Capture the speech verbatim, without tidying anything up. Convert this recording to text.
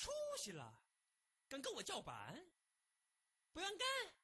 出息了，敢跟我叫板？不让干！